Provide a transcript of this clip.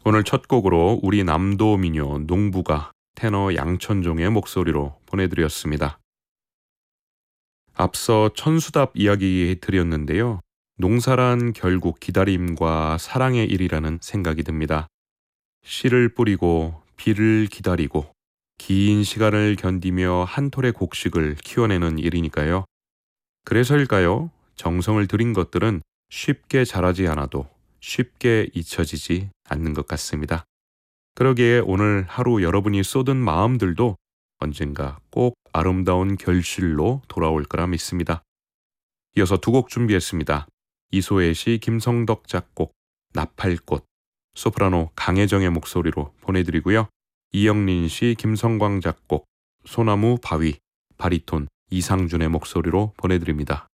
오늘 첫 곡으로 우리 남도 미녀 농부가 테너 양천종의 목소리로 보내드렸습니다. 앞서 천수답 이야기 드렸는데요. 농사란 결국 기다림과 사랑의 일이라는 생각이 듭니다. 씨를 뿌리고 비를 기다리고 긴 시간을 견디며 한 톨의 곡식을 키워내는 일이니까요. 그래서일까요? 정성을 들인 것들은 쉽게 자라지 않아도 쉽게 잊혀지지 않는 것 같습니다. 그러기에 오늘 하루 여러분이 쏟은 마음들도 언젠가 꼭 아름다운 결실로 돌아올 거라 믿습니다. 이어서 두 곡 준비했습니다. 이소혜 씨, 김성덕 작곡, 나팔꽃, 소프라노 강혜정의 목소리로 보내드리고요. 이영린 씨, 김성광 작곡, 소나무 바위, 바리톤 이상준의 목소리로 보내드립니다.